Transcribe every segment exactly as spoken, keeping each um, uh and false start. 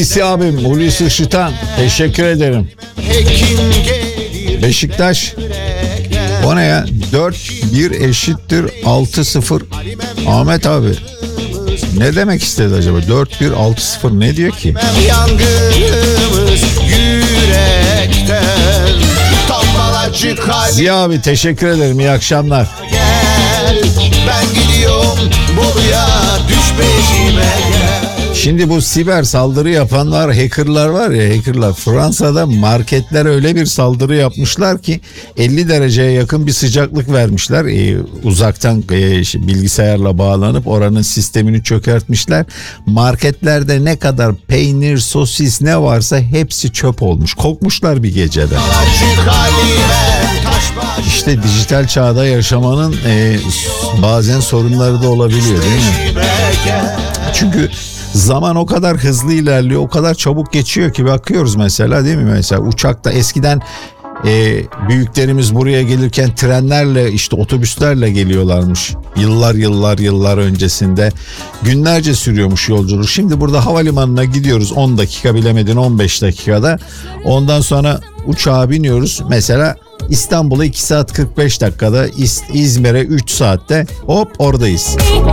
Hulusi abim, Hulusi Işıtan, teşekkür ederim. Beşiktaş, o ne ya? dört bir eşittir altı sıfır. Ahmet abi, ne demek istedi acaba? dört bir altı sıfır ne diyor ki? Ziya abi, teşekkür ederim. İyi akşamlar. Gel, ben gidiyorum Bolu'ya, düş peşime gel. Şimdi bu siber saldırı yapanlar, hackerlar var ya, hackerlar Fransa'da marketler öyle bir saldırı yapmışlar ki elli dereceye yakın bir sıcaklık vermişler. Ee, uzaktan e, bilgisayarla bağlanıp oranın sistemini çökertmişler. Marketlerde ne kadar peynir, sosis ne varsa hepsi çöp olmuş. Kokmuşlar bir gecede. İşte dijital çağda yaşamanın e, bazen sorunları da olabiliyor, değil mi? Çünkü zaman o kadar hızlı ilerliyor, o kadar çabuk geçiyor ki bakıyoruz mesela, değil mi? Mesela uçakta eskiden e, büyüklerimiz buraya gelirken trenlerle, işte otobüslerle geliyorlarmış. Yıllar yıllar yıllar öncesinde günlerce sürüyormuş yolculuk. Şimdi burada havalimanına gidiyoruz, on dakika, bilemedin on beş dakikada. Ondan sonra uçağa biniyoruz. Mesela İstanbul'a iki saat kırk beş dakikada, İz- İzmir'e üç saatte hop oradayız.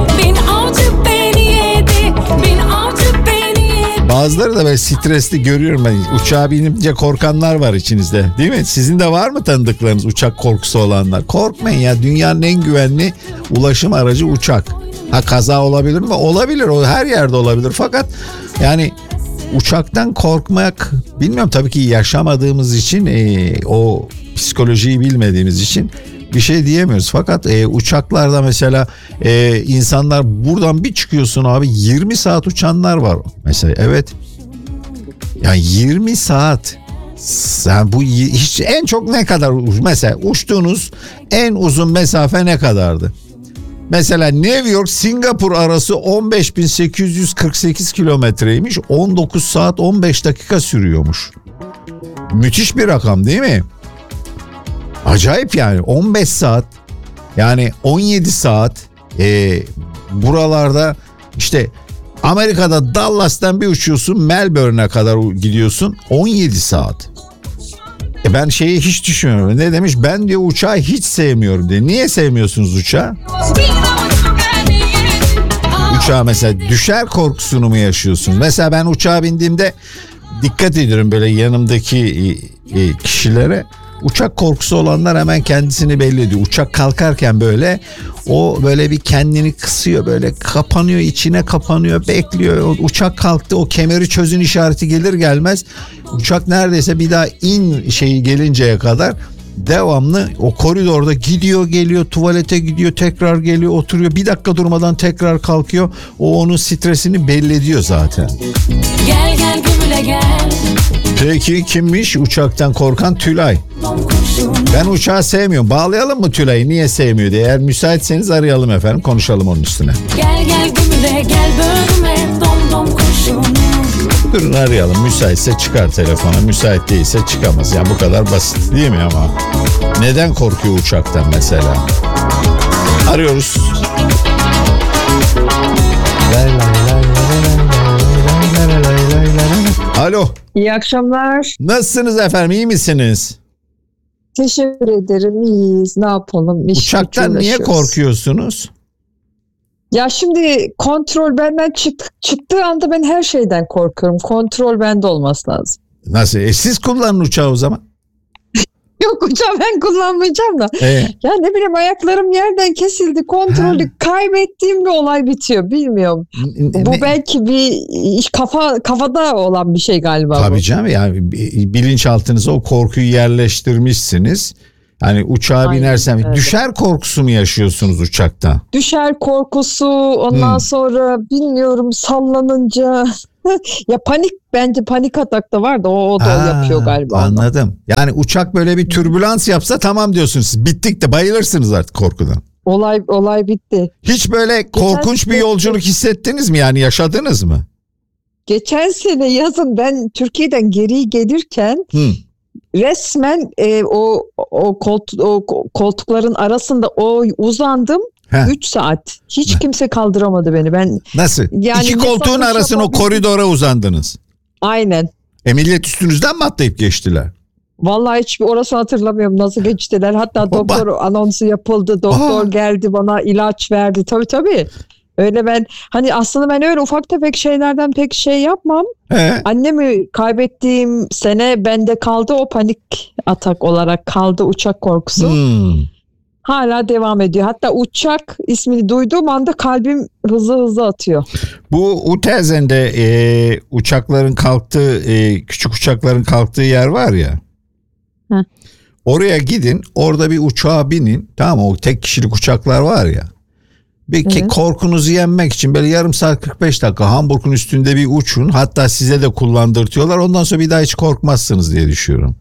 Bazıları da böyle stresli görüyorum ben. Uçağa binince korkanlar var içinizde, değil mi? Sizin de var mı tanıdıklarınız uçak korkusu olanlar? Korkmayın ya, dünyanın en güvenli ulaşım aracı uçak. Ha, kaza olabilir mi? Olabilir, o her yerde olabilir. Fakat yani uçaktan korkmak, bilmiyorum, tabii ki yaşamadığımız için, e, o psikolojiyi bilmediğimiz için bir şey diyemiyoruz. Fakat e, uçaklarda mesela e, insanlar buradan bir çıkıyorsun abi, yirmi saat uçanlar var mesela. Evet. Yani yirmi saat. Sen bu hiç, en çok ne kadar mesela uçtuğunuz en uzun mesafe ne kadardı? Mesela New York Singapur arası on beş bin sekiz yüz kırk sekiz kilometreymiş. on dokuz saat on beş dakika sürüyormuş. Müthiş bir rakam, değil mi? Acayip yani. On beş saat, yani on yedi saat e, buralarda işte Amerika'da Dallas'tan bir uçuyorsun, Melbourne'e kadar gidiyorsun, on yedi saat. E ben şeyi hiç düşünmüyorum. Ne demiş? Ben diyor uçağı hiç sevmiyorum diye. Niye sevmiyorsunuz uçağı? Uçağa mesela düşer korkusunu mu yaşıyorsun? Mesela ben uçağa bindiğimde dikkat ediyorum böyle yanımdaki kişilere. Uçak korkusu olanlar hemen kendisini belli ediyor. Uçak kalkarken böyle o böyle bir kendini kısıyor, böyle kapanıyor, içine kapanıyor, bekliyor. Uçak kalktı, o kemeri çözün işareti gelir gelmez uçak neredeyse bir daha in şeyi gelinceye kadar devamlı o koridorda gidiyor geliyor, tuvalete gidiyor, tekrar geliyor, oturuyor, bir dakika durmadan tekrar kalkıyor. O onun stresini belli ediyor zaten. Gel gel gümüle gel. Peki kimmiş uçaktan korkan? Tülay. Ben uçağı sevmiyorum. Bağlayalım mı Tülay'ı? Niye sevmiyor diye. Eğer müsaitseniz arayalım efendim. Konuşalım onun üstüne. Gel gel gümüle gel bölüme dom dom kurşunum. Durun arayalım. Müsaitse çıkar telefona. Müsait değilse çıkamaz. Yani bu kadar basit değil mi ama? Neden korkuyor uçaktan mesela? Arıyoruz. Alo. İyi akşamlar. Nasılsınız efendim? İyi misiniz? Teşekkür ederim. İyiyiz. Ne yapalım? İş Uçaktan niye korkuyorsunuz? Ya şimdi kontrol benden çık, çıktığı anda ben her şeyden korkuyorum. Kontrol bende olması lazım. Nasıl? E siz kullanın uçağı o zaman. Yok, uçağı ben kullanmayacağım da. Ee? Ya ne bileyim, ayaklarım yerden kesildi. Kontrolü ha. kaybettiğimde olay bitiyor. Bilmiyorum. Ne? Bu belki bir iş kafa kafada olan bir şey galiba. Tabii bu. canım, yani bilinçaltınıza o korkuyu yerleştirmişsiniz. Hani uçağa Aynen, binersem evet. Düşer korkusu mu yaşıyorsunuz uçakta? Düşer korkusu, ondan hmm. sonra bilmiyorum sallanınca ya panik, bence panik atak da var da o, o da Aa, yapıyor galiba. Anladım. Ondan. Yani uçak böyle bir türbülans yapsa tamam diyorsunuz, siz bittik de bayılırsınız artık korkudan. Olay olay bitti. Hiç böyle Geçen korkunç sene, bir yolculuk hissettiniz mi, yani yaşadınız mı? Geçen sene yazın ben Türkiye'den geri gelirken hmm. resmen e, o o, kolt, o koltukların arasında o uzandım. üç saat. Hiç kimse kaldıramadı beni. Ben Nasıl? Yani İki koltuğun arasına o koridora uzandınız. Aynen. E millet üstünüzden mi atlayıp geçtiler? Vallahi hiç orası hatırlamıyorum nasıl geçtiler. Hatta Oba. doktor anonsu yapıldı. Doktor Aa. geldi bana ilaç verdi. Tabii tabii. Öyle ben hani aslında ben öyle ufak tefek şeylerden pek şey yapmam. He. Annemi kaybettiğim sene bende kaldı, o panik atak olarak kaldı, uçak korkusu. Hmm. Hala devam ediyor. Hatta uçak ismini duyduğum anda kalbim hızlı hızlı atıyor. Bu Utersen'de e, uçakların kalktığı, e, küçük uçakların kalktığı yer var ya. Heh. Oraya gidin, orada bir uçağa binin. Tamam mı? O tek kişilik uçaklar var ya. Bir Evet. korkunuzu yenmek için böyle yarım saat kırk beş dakika Hamburg'un üstünde bir uçun. Hatta size de kullandırtıyorlar. Ondan sonra bir daha hiç korkmazsınız diye düşünüyorum.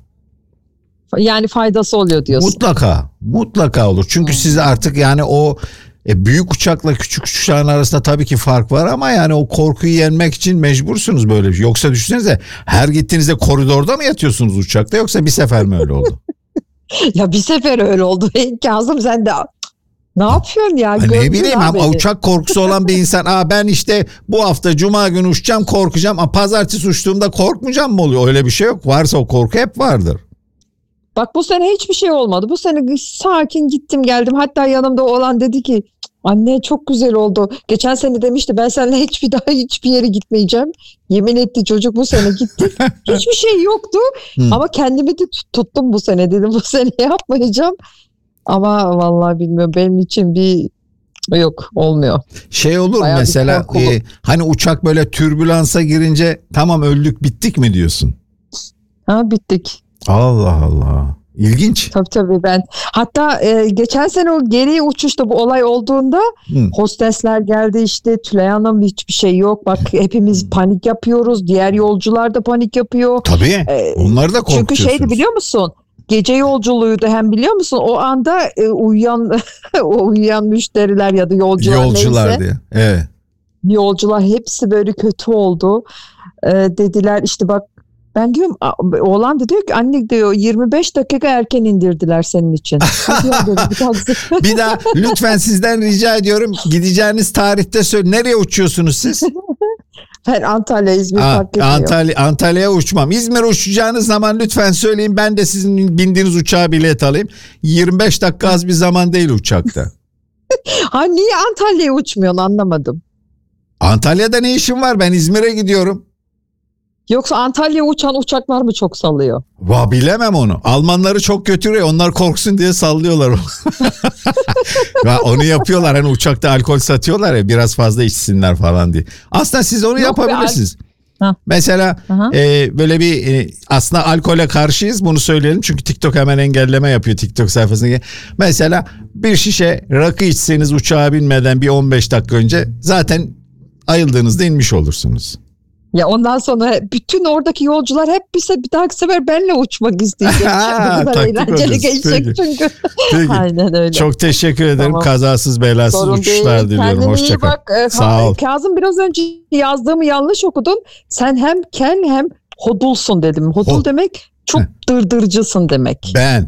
Yani faydası oluyor diyorsun. Mutlaka, mutlaka olur. Çünkü Hmm. siz artık yani o e, büyük uçakla küçük uçağın arasında tabii ki fark var ama yani o korkuyu yenmek için mecbursunuz böyle bir şey. Yoksa düşünsenize her gittiğinizde koridorda mı yatıyorsunuz uçakta, yoksa bir sefer mi öyle oldu? Ya bir sefer öyle oldu. Kazım sen de ne yapıyorsun ya? Ha, ne Gördün bileyim ha ama beni. uçak korkusu olan bir insan, aa ben işte bu hafta cuma günü uçacağım, korkacağım. Aa, pazartesi uçtuğumda korkmayacağım mı oluyor? Öyle bir şey yok. Varsa o korku hep vardır. Bak bu sene hiçbir şey olmadı. Bu sene sakin gittim geldim. Hatta yanımda olan dedi ki anne çok güzel oldu. Geçen sene demişti ben seninle hiçbir daha hiçbir yere gitmeyeceğim. Yemin etti çocuk, bu sene gittik. Hiçbir şey yoktu. Hmm. Ama kendimi de tut- tuttum bu sene, dedim bu sene yapmayacağım. Ama vallahi bilmiyorum, benim için bir yok, olmuyor. Şey olur Bayağı bir mesela korkulu. e, hani uçak böyle türbülansa girince tamam öldük bittik mi diyorsun? Ha bittik. Allah Allah. İlginç. Tabii tabii ben. Hatta e, geçen sene o geriye uçuşta bu olay olduğunda Hı. hostesler geldi işte, Tülay Hanım hiçbir şey yok. Bak hepimiz panik yapıyoruz. Diğer yolcular da panik yapıyor. Tabii. Ee, Onları da Çünkü korkutuyorsunuz. şeydi biliyor musun? Gece yolculuğuydu hem, biliyor musun? O anda e, uyuyan o uyuyan müşteriler ya da yolcular, Yolcular neyse. diye. Evet. Yolcular hepsi böyle kötü oldu. Ee, dediler işte bak, ben diyorum a- oğlan da diyor ki anne diyor yirmi beş dakika erken indirdiler senin için. Hadi ya dedim, bir daha- Bir daha lütfen sizden rica ediyorum, gideceğiniz tarihte söyle. Nereye uçuyorsunuz siz? Ben Antalya, İzmir Aa, fark etmiyor. Antalya, Antalya'ya uçmam. İzmir'e uçacağınız zaman lütfen söyleyin, ben de sizin bindiğiniz uçağa bilet alayım. yirmi beş dakika az bir zaman değil uçakta. Ha niye Antalya'ya uçmuyorsun, anlamadım. Antalya'da ne işim var? Ben İzmir'e gidiyorum. Yoksa Antalya'ya uçan uçaklar mı çok sallıyor? Va bilemem onu. Almanları çok götürüyor. Onlar korksun diye sallıyorlar. Ya onu yapıyorlar. Hani uçakta alkol satıyorlar ya, biraz fazla içsinler falan diye. Aslında siz onu Yok be, yapabilirsiniz. Ha. Mesela Aha. e, böyle bir e, aslında alkole karşıyız, bunu söyleyelim çünkü TikTok hemen engelleme yapıyor TikTok sayfasına. Mesela bir şişe rakı içseniz uçağa binmeden bir on beş dakika önce zaten ayıldığınızda inmiş olursunuz. Ya ondan sonra bütün oradaki yolcular hep bir, se- bir dahaki sefer benimle uçmak isteyecek. Bu kadar Taktik eğlenceli hocası. geçecek Peki. çünkü. Peki. Aynen öyle. Çok teşekkür ederim. Tamam. Kazasız belasız Sorun uçuşlar değil. diliyorum. Kendine iyi Hoşça kal. bak. Ee, Sağ Ka- ol. Kazım biraz önce yazdığımı yanlış okudun. Sen hem kel hem hodulsun dedim. Hodul Ho- demek çok Heh. dırdırcısın demek. Ben.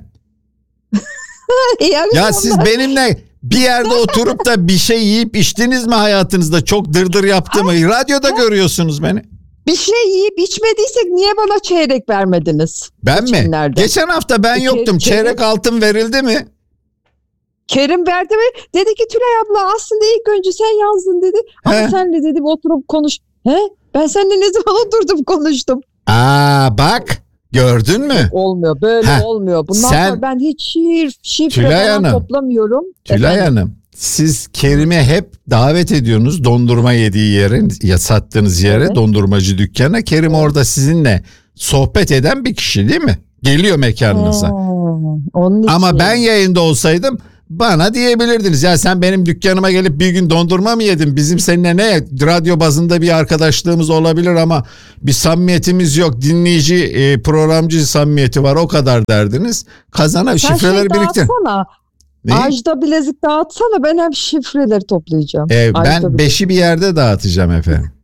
İyi Ya akşamlar. siz benimle bir yerde oturup da bir şey yiyip içtiniz mi hayatınızda? Çok dırdır yaptığımı. Radyoda görüyorsunuz beni. Bir şey yiyip içmediysek niye bana çeyrek vermediniz? Ben mi? Geçenlerde. Geçen hafta ben Çeyrek- yoktum. Çeyrek çeyrek- altın verildi mi? Kerim verdi ve dedi ki Tülay abla aslında ilk önce sen yazdın dedi. Ama He. senle dedim oturup konuş. He? Ben seninle ne zaman oturdum konuştum. Aa bak, gördün mü? Olmuyor, böyle Heh. olmuyor. Bundan Sen- sonra ben hiç şifre, şifre Tülay falan Hanım. toplamıyorum. Tülay Efendim? Hanım, siz Kerim'i hep davet ediyorsunuz dondurma yediği yere, ya sattığınız yere, Evet. dondurmacı dükkana. Kerim orada sizinle sohbet eden bir kişi değil mi? Geliyor mekanınıza. Ha, onun için. Ama ben yayında olsaydım bana diyebilirdiniz. Ya sen benim dükkanıma gelip bir gün dondurma mı yedin? Bizim seninle ne? Radyo bazında bir arkadaşlığımız olabilir ama bir samimiyetimiz yok. Dinleyici, e, programcı samimiyeti var, o kadar derdiniz. Kazana Sen şifreleri şey biriktir. dağıtsana. Ne? Ajda bilezik dağıtsana, ben hem şifreleri toplayacağım. E, Ajda ben bilezik. beşi bir yerde dağıtacağım efendim.